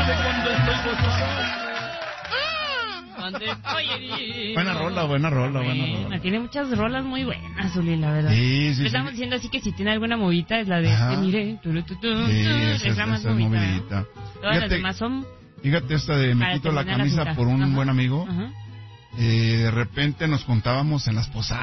Buena rola. Tiene muchas rolas muy buenas, Zuli, la verdad. Sí. Estamos diciendo así que si tiene alguna movida es la de Ajá. Te miré, es la más esa es movidita. movidita. Todas las demás son... Fíjate esta de me para quito la terminar la camisa cita. por un Ajá. buen amigo. Ajá. De repente nos contábamos en las posadas.